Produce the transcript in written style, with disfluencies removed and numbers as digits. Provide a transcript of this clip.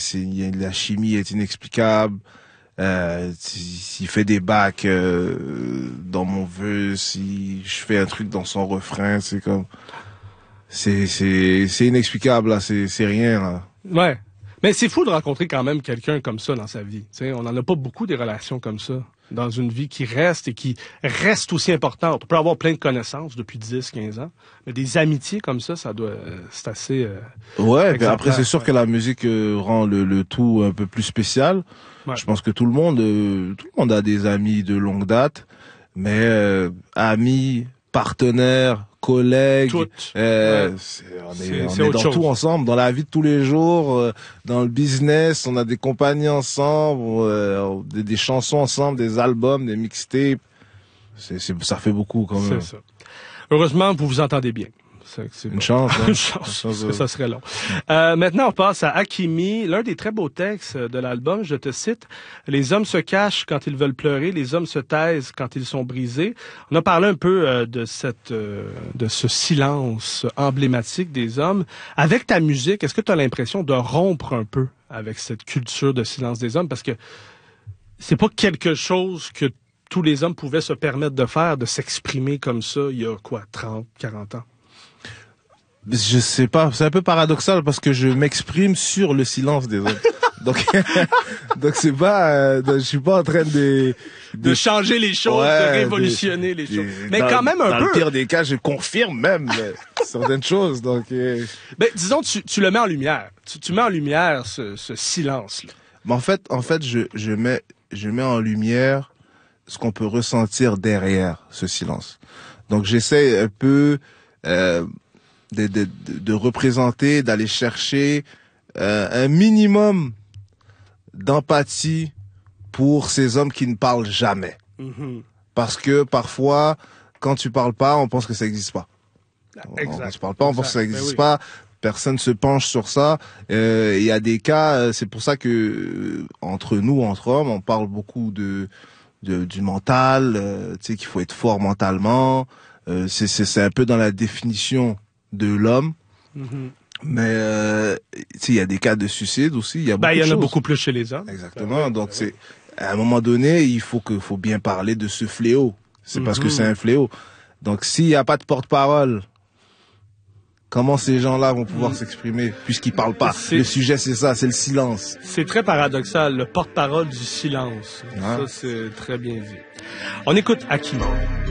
la chimie est inexplicable. S'il fait des bacs dans mon vœu, si je fais un truc dans son refrain, c'est comme c'est inexplicable là, c'est rien là. Ouais. Mais c'est fou de rencontrer quand même quelqu'un comme ça dans sa vie. T'sais, on n'en a pas beaucoup des relations comme ça dans une vie qui reste et qui reste aussi importante. On peut avoir plein de connaissances depuis 10, 15 ans, mais des amitiés comme ça c'est assez Ouais, après c'est sûr que la musique rend le tout un peu plus spécial. Ouais. Je pense que tout le monde a des amis de longue date, mais amis, partenaires, collègues, on est dans chose. tout ensemble, dans la vie de tous les jours, dans le business, on a des compagnies ensemble, des chansons ensemble, des albums, des mixtapes. Ça fait beaucoup quand même. C'est ça. Heureusement, vous vous entendez bien. C'est une chance, hein? Une chance, ça serait long. Maintenant, on passe à Hakimi, l'un des très beaux textes de l'album. Je te cite: « Les hommes se cachent quand ils veulent pleurer, les hommes se taisent quand ils sont brisés. » On a parlé un peu de ce silence emblématique des hommes. Avec ta musique, est-ce que tu as l'impression de rompre un peu avec cette culture de silence des hommes? Parce que c'est pas quelque chose que tous les hommes pouvaient se permettre de faire, de s'exprimer comme ça il y a 30, 40 ans. Je sais pas, c'est un peu paradoxal parce que je m'exprime sur le silence des autres. Donc c'est pas, je suis pas en train de changer les choses, de révolutionner les choses. Mais quand même un peu. Dans le pire des cas, je confirme même certaines choses. Donc, ben disons, tu le mets en lumière. Tu mets en lumière ce silence-là. Mais en fait, je mets en lumière ce qu'on peut ressentir derrière ce silence. Donc j'essaie un peu de représenter, d'aller chercher un minimum d'empathie pour ces hommes qui ne parlent jamais. Mm-hmm. Parce que parfois, quand tu parles pas, on pense que ça n'existe pas. Exact. Quand tu parles pas, on pense que ça n'existe pas. Personne se penche sur ça. Il y a des cas, c'est pour ça que entre nous, entre hommes, on parle beaucoup du mental, tu sais, qu'il faut être fort mentalement. C'est un peu dans la définition de l'homme. Mm-hmm. Mais il y a des cas de suicide aussi, il y a beaucoup de choses. Il y en a beaucoup plus chez les hommes. Exactement. Donc c'est à un moment donné, il faut bien parler de ce fléau. C'est parce que c'est un fléau. Donc s'il y a pas de porte-parole, comment ces gens-là vont pouvoir s'exprimer puisqu'ils parlent pas? Le sujet c'est ça, c'est le silence. C'est très paradoxal, le porte-parole du silence. Ça c'est très bien dit. On écoute Hakimi.